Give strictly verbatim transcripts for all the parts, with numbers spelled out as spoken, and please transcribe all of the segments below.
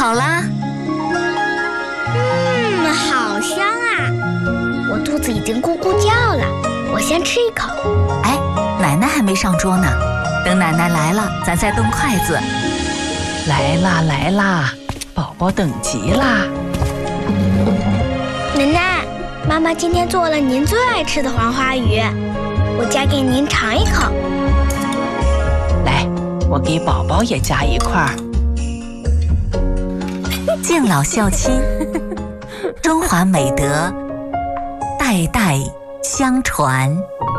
好啦。 嗯，好香啊！我肚子已经咕咕叫了，我先吃一口。 哎，奶奶还没上桌呢，等奶奶来了，咱再动筷子。 来啦来啦，宝宝等急啦！ 奶奶，妈妈今天做了您最爱吃的黄花鱼，我夹给您尝一口。 来，我给宝宝也夹一块儿。 敬老孝亲，中华美德代代相传。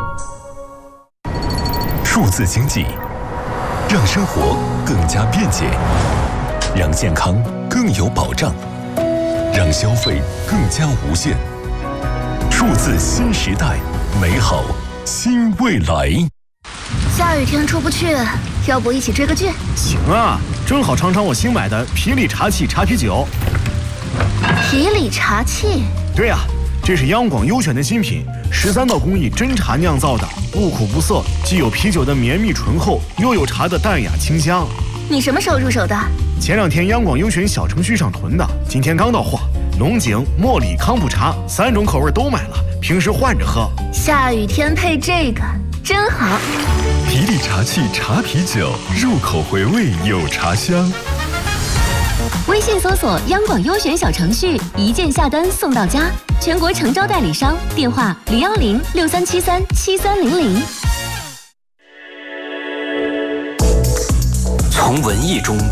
数字经济让生活更加便捷，让健康更有保障，让消费更加无限。数字新时代，美好新未来。 下雨天出不去，要不一起追个剧？ 行啊，正好尝尝我新买的皮里茶器茶啤酒。 皮里茶器？ 对呀、啊，这是央广优选的新品，十三道工艺真茶酿造的，不苦不涩，既有啤酒的绵密醇厚，又有茶的淡雅清香。 你什么时候入手的？ 前两天央广优选小程序上囤的，今天刚到货。龙井、茉莉、康普茶三种口味都买了，平时换着喝。 下雨天配这个真好。 皮里茶器茶啤酒，入口回味有茶香。 微信搜索央广优选小程序，一键下单送到家，全国诚招代理商，电话零幺零六三七三七三零零。 从文艺中